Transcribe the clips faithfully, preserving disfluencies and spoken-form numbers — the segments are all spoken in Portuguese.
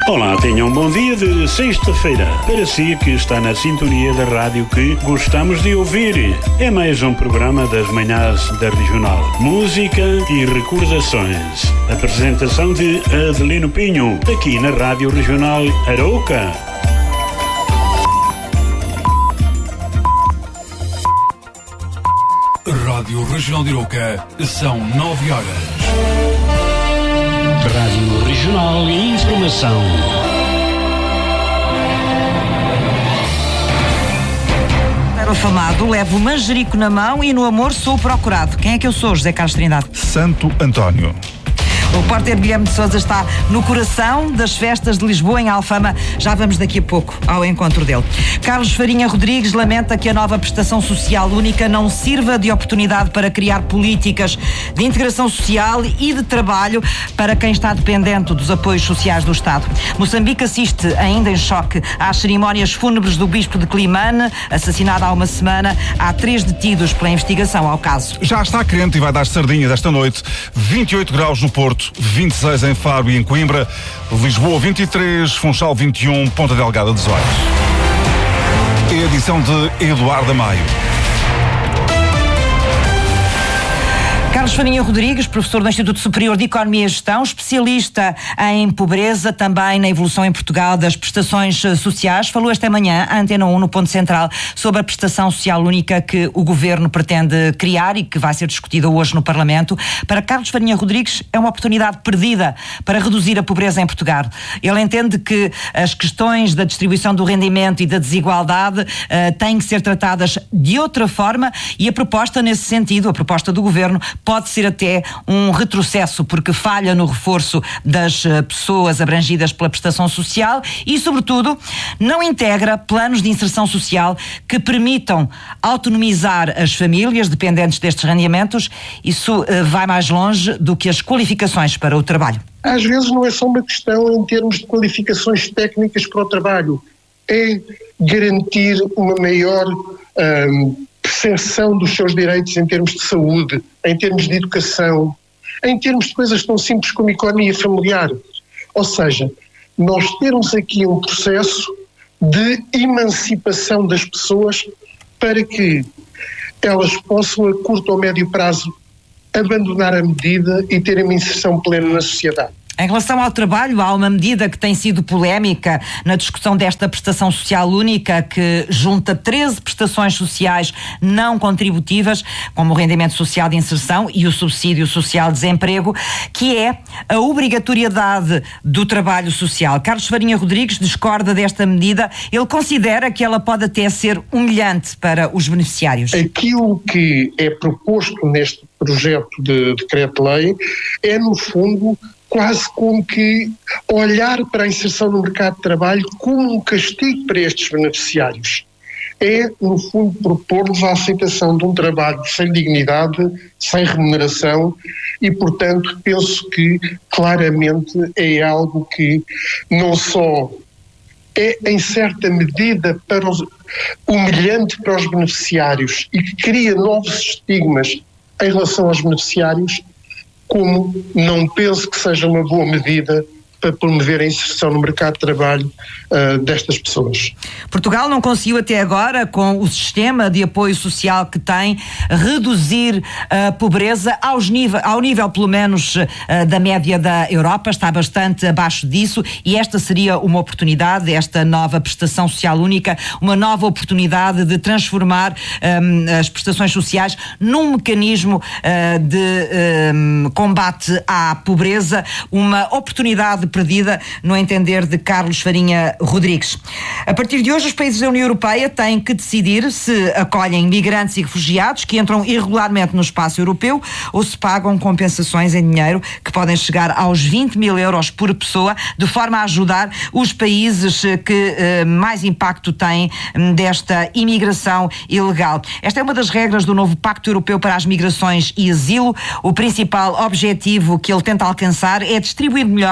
Olá, tenham um bom dia de sexta-feira. Para si que está na sintonia da rádio que gostamos de ouvir. É mais um programa das manhãs da Regional. Música e recordações. Apresentação de Adelino Pinho, aqui na Rádio Regional Arouca. Rádio Regional de Arouca, são nove horas. Rádio Regional e Informação. Era o afamado, levo o manjerico na mão e no amor sou procurado. Quem é que eu sou, José Carlos Trindade? Santo António. O repórter Guilherme de Sousa está no coração das festas de Lisboa, em Alfama. Já vamos daqui a pouco ao encontro dele. Carlos Farinha Rodrigues lamenta que a nova prestação social única não sirva de oportunidade para criar políticas de integração social e de trabalho para quem está dependente dos apoios sociais do Estado. Moçambique assiste, ainda em choque, às cerimónias fúnebres do bispo de Climane, assassinado há uma semana. Há três detidos pela investigação ao caso. Já está quente e vai dar sardinha desta noite. vinte e oito graus no Porto, vinte e seis em Faro e em Coimbra, Lisboa vinte e três, Funchal vinte e um, Ponta Delgada dezoito. Edição de Eduardo Maio. Carlos Farinha Rodrigues, professor do Instituto Superior de Economia e Gestão, especialista em pobreza, também na evolução em Portugal das prestações sociais, falou esta manhã à Antena um, no Ponto Central, sobre a prestação social única que o Governo pretende criar e que vai ser discutida hoje no Parlamento. Para Carlos Farinha Rodrigues, é uma oportunidade perdida para reduzir a pobreza em Portugal. Ele entende que as questões da distribuição do rendimento e da desigualdade uh, têm que ser tratadas de outra forma e a proposta nesse sentido, a proposta do Governo, pode ser até um retrocesso, porque falha no reforço das pessoas abrangidas pela prestação social e, sobretudo, não integra planos de inserção social que permitam autonomizar as famílias dependentes destes rendimentos. Isso uh, vai mais longe do que as qualificações para o trabalho. Às vezes não é só uma questão em termos de qualificações técnicas para o trabalho, é garantir uma maior um, percepção dos seus direitos em termos de saúde, em termos de educação, em termos de coisas tão simples como economia familiar. Ou seja, nós termos aqui um processo de emancipação das pessoas para que elas possam, a curto ou médio prazo, abandonar a medida e terem uma inserção plena na sociedade. Em relação ao trabalho, há uma medida que tem sido polémica na discussão desta prestação social única, que junta treze prestações sociais não contributivas, como o rendimento social de inserção e o subsídio social de desemprego, que é a obrigatoriedade do trabalho social. Carlos Farinha Rodrigues discorda desta medida. Ele considera que ela pode até ser humilhante para os beneficiários. Aquilo que é proposto neste projeto de decreto-lei é, no fundo, quase como que olhar para a inserção no mercado de trabalho como um castigo para estes beneficiários. É, no fundo, propor-lhes a aceitação de um trabalho sem dignidade, sem remuneração e, portanto, penso que claramente é algo que não só é, em certa medida, para os, humilhante para os beneficiários e que cria novos estigmas em relação aos beneficiários, como não penso que seja uma boa medida para promover a inserção no mercado de trabalho uh, destas pessoas. Portugal não conseguiu até agora, com o sistema de apoio social que tem, reduzir a pobreza aos nível, ao nível, pelo menos, uh, da média da Europa. Está bastante abaixo disso e esta seria uma oportunidade, esta nova prestação social única, uma nova oportunidade de transformar um, as prestações sociais num mecanismo uh, de um, combate à pobreza, uma oportunidade perdida, no entender de Carlos Farinha Rodrigues. A partir de hoje, os países da União Europeia têm que decidir se acolhem migrantes e refugiados que entram irregularmente no espaço europeu ou se pagam compensações em dinheiro que podem chegar aos vinte mil euros por pessoa, de forma a ajudar os países que eh, mais impacto têm desta imigração ilegal. Esta é uma das regras do novo Pacto Europeu para as Migrações e Asilo. O principal objetivo que ele tenta alcançar é distribuir melhor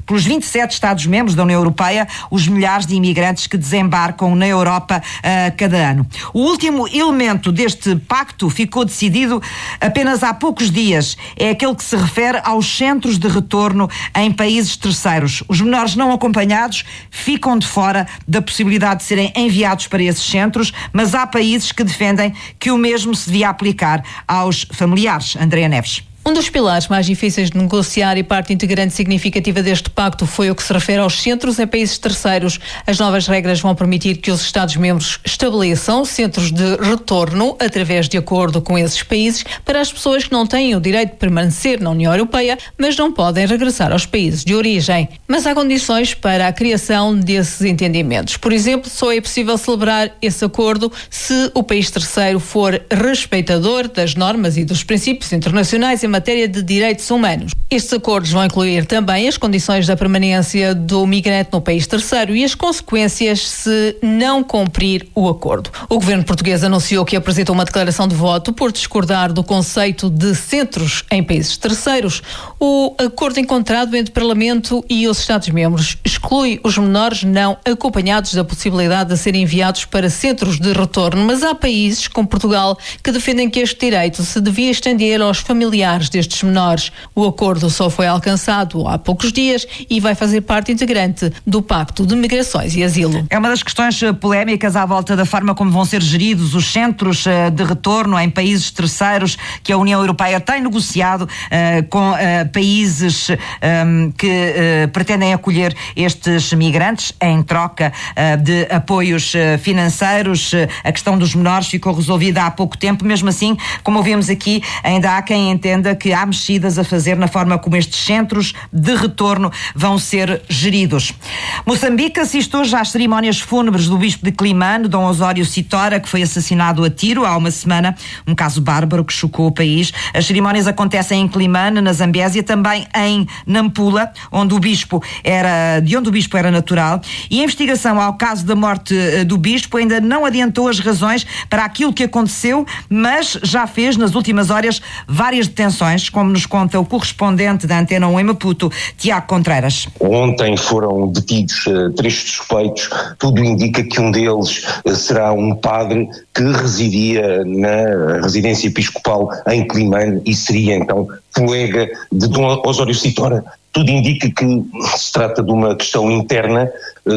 pelos vinte e sete Estados-membros da União Europeia os milhares de imigrantes que desembarcam na Europa uh, cada ano. O último elemento deste pacto ficou decidido apenas há poucos dias. É aquele que se refere aos centros de retorno em países terceiros. Os menores não acompanhados ficam de fora da possibilidade de serem enviados para esses centros, mas há países que defendem que o mesmo se devia aplicar aos familiares. Andréa Neves. Um dos pilares mais difíceis de negociar e parte integrante significativa deste pacto foi o que se refere aos centros em países terceiros. As novas regras vão permitir que os Estados-membros estabeleçam centros de retorno através de acordo com esses países para as pessoas que não têm o direito de permanecer na União Europeia, mas não podem regressar aos países de origem. Mas há condições para a criação desses entendimentos. Por exemplo, só é possível celebrar esse acordo se o país terceiro for respeitador das normas e dos princípios internacionais em matéria de direitos humanos. Estes acordos vão incluir também as condições da permanência do migrante no país terceiro e as consequências se não cumprir o acordo. O governo português anunciou que apresentou uma declaração de voto por discordar do conceito de centros em países terceiros. O acordo encontrado entre o Parlamento e os Estados-membros exclui os menores não acompanhados da possibilidade de serem enviados para centros de retorno, mas há países, como Portugal, que defendem que este direito se devia estender aos familiares destes menores. O acordo só foi alcançado há poucos dias e vai fazer parte integrante do Pacto de Migrações e Asilo. É uma das questões polémicas à volta da forma como vão ser geridos os centros de retorno em países terceiros que a União Europeia tem negociado uh, com uh, países um, que uh, pretendem acolher estes migrantes em troca uh, de apoios uh, financeiros. Uh, a questão dos menores ficou resolvida há pouco tempo. Mesmo assim, como ouvimos aqui, ainda há quem entenda que há mexidas a fazer na forma como estes centros de retorno vão ser geridos. Moçambique assiste hoje às cerimónias fúnebres do bispo de Climane, Dom Osório Citora, que foi assassinado a tiro há uma semana, um caso bárbaro que chocou o país. As cerimónias acontecem em Climane, na Zambésia, também em Nampula, onde o bispo era, de onde o bispo era natural, e a investigação ao caso da morte do bispo ainda não adiantou as razões para aquilo que aconteceu, mas já fez nas últimas horas várias detenções, como nos conta o correspondente da Antena um em Maputo, Tiago Contreiras. Ontem foram detidos uh, três suspeitos. Tudo indica que um deles uh, será um padre que residia na residência episcopal em Climane e seria então colega de Dom Osório Citora. Tudo indica que se trata de uma questão interna.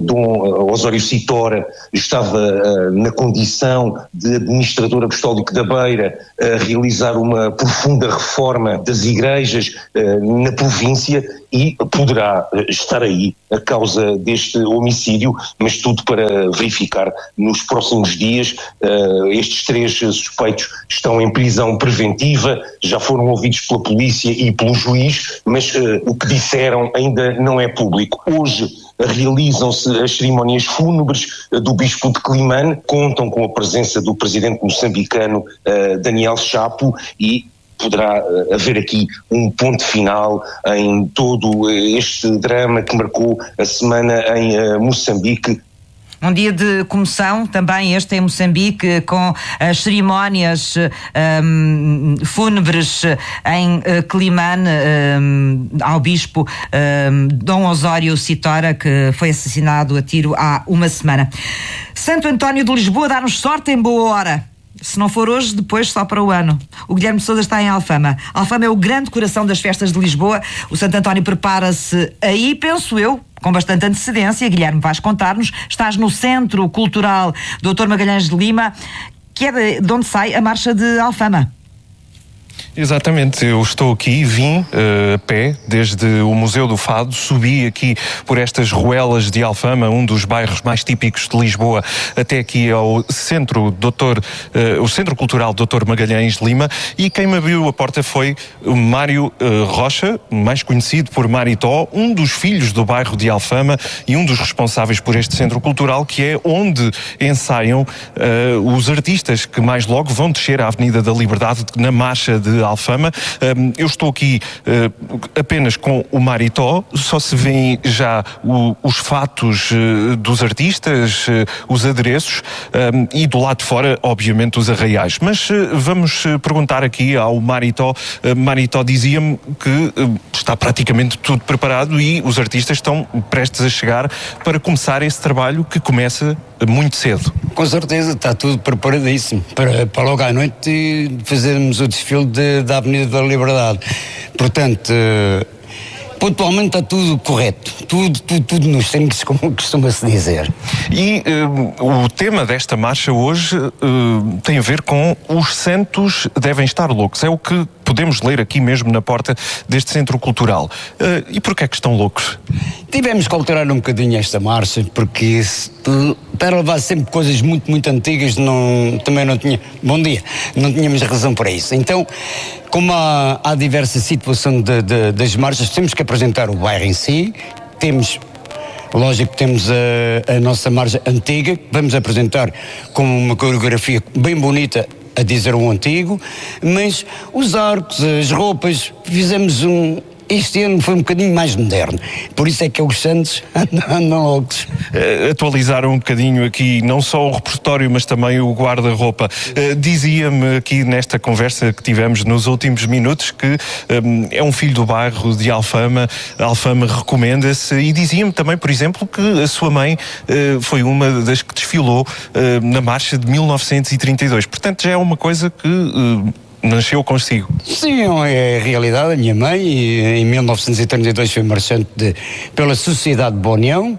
Dom Osório Citora estava uh, na condição de administrador apostólico da Beira a realizar uma profunda reforma das igrejas uh, na província e poderá estar aí a causa deste homicídio, mas tudo para verificar nos próximos dias. Uh, estes três suspeitos estão em prisão preventiva, já foram ouvidos pela polícia e pelo juiz, mas uh, o que disseram ainda não é público. Hoje realizam-se as cerimónias fúnebres do bispo de Climane, contam com a presença do presidente moçambicano uh, Daniel Chapo e poderá uh, haver aqui um ponto final em todo este drama que marcou a semana em uh, Moçambique. Um dia de comoção também este em Moçambique, com as cerimónias um, fúnebres em uh, Climane um, ao bispo um, Dom Osório Citora, que foi assassinado a tiro há uma semana. Santo António de Lisboa dá-nos sorte em boa hora. Se não for hoje, depois só para o ano. O Guilherme de Sousa está em Alfama. Alfama é o grande coração das festas de Lisboa. O Santo António prepara-se aí, penso eu, com bastante antecedência. Guilherme, vais contar-nos. Estás no Centro Cultural doutor Magalhães de Lima, que é de onde sai a Marcha de Alfama. Exatamente, eu estou aqui, vim uh, a pé desde o Museu do Fado, subi aqui por estas ruelas de Alfama, um dos bairros mais típicos de Lisboa, até aqui ao Centro doutor, uh, o Centro Cultural doutor Magalhães de Lima, e quem me abriu a porta foi o Mário uh, Rocha, mais conhecido por Maritó, um dos filhos do bairro de Alfama e um dos responsáveis por este Centro Cultural, que é onde ensaiam uh, os artistas que mais logo vão descer à Avenida da Liberdade na Marcha de de Alfama. Eu estou aqui apenas com o Maritó, só se vêem já o, os fatos dos artistas, os adereços e do lado de fora, obviamente, os arraiais. Mas vamos perguntar aqui ao Maritó. Maritó dizia-me que está praticamente tudo preparado e os artistas estão prestes a chegar para começar esse trabalho que começa muito cedo. Com certeza, está tudo preparadíssimo para, para logo à noite fazermos o desfile de, da Avenida da Liberdade. Portanto, pontualmente está tudo correto, tudo, tudo, tudo nos tempos, como costuma-se dizer. E uh, o tema desta marcha hoje uh, tem a ver com os santos devem estar loucos. É o que podemos ler aqui mesmo na porta deste centro cultural. Uh, e porquê é que estão loucos? Tivemos que alterar um bocadinho esta marcha, porque para levar sempre coisas muito, muito antigas, não, também não tinha... Bom dia! Não tínhamos razão para isso. Então, como há, há diversa situação de, de, das marchas, temos que apresentar o bairro em si, temos... Lógico que temos a, a nossa marcha antiga, que vamos apresentar com uma coreografia bem bonita, a dizer o antigo, mas os arcos, as roupas, fizemos um... Este ano foi um bocadinho mais moderno, por isso é que os santos andam loucos. Uh, atualizaram um bocadinho aqui, não só o repertório, mas também o guarda-roupa. Uh, dizia-me aqui nesta conversa que tivemos nos últimos minutos que um, é um filho do bairro de Alfama, Alfama recomenda-se, e dizia-me também, por exemplo, que a sua mãe uh, foi uma das que desfilou uh, na marcha de mil novecentos e trinta e dois. Portanto, já é uma coisa que... Uh, nasceu consigo. Sim, é a realidade. A minha mãe, em mil novecentos e trinta e dois, foi marchante de, pela Sociedade de Bonião,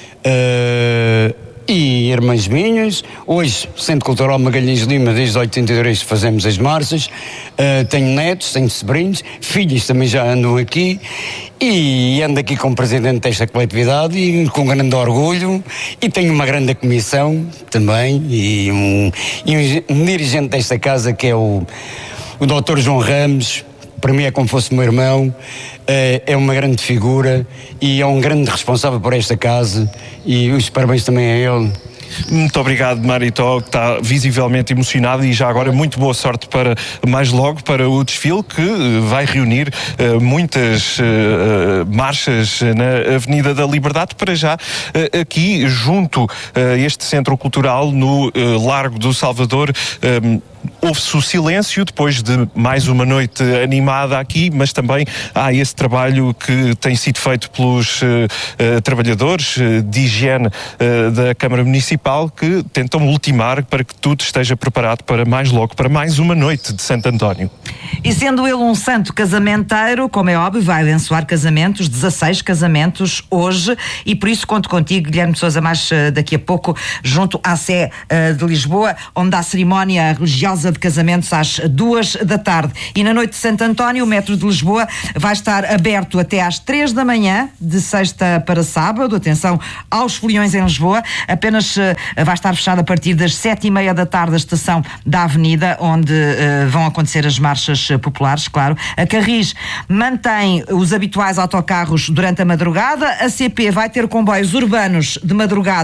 uh, e irmãs minhas. Hoje, Centro Cultural Magalhães Lima, desde oitenta e três fazemos as marchas. Uh, tenho netos, tenho sobrinhos, filhos também já andam aqui, e ando aqui como presidente desta coletividade e com grande orgulho, e tenho uma grande comissão também, e um, e um, um dirigente desta casa que é o O doutor João Ramos, para mim é como fosse meu irmão, é uma grande figura e é um grande responsável por esta casa, e os parabéns também a ele. Muito obrigado, Maritó, que está visivelmente emocionado, e já agora muito boa sorte para mais logo para o desfile que vai reunir uh, muitas uh, marchas na Avenida da Liberdade. Para já uh, aqui junto a este centro cultural no uh, Largo do Salvador, um, ouve-se o silêncio depois de mais uma noite animada aqui, mas também há esse trabalho que tem sido feito pelos uh, uh, trabalhadores uh, de higiene uh, da Câmara Municipal, que tentam ultimar para que tudo esteja preparado para mais logo, para mais uma noite de Santo António. E sendo ele um santo casamenteiro, como é óbvio, vai abençoar casamentos, dezasseis casamentos hoje, e por isso conto contigo, Guilherme de Sousa, mais uh, daqui a pouco, junto à Sé uh, de Lisboa, onde há cerimónia religiosa de casamentos às duas da tarde. E na noite de Santo António, o metro de Lisboa vai estar aberto até às três da manhã, de sexta para sábado. Atenção aos foliões em Lisboa. Apenas uh, vai estar fechado a partir das sete e meia da tarde a estação da Avenida, onde uh, vão acontecer as marchas uh, populares, claro. A Carris mantém os habituais autocarros durante a madrugada. A C P vai ter comboios urbanos de madrugada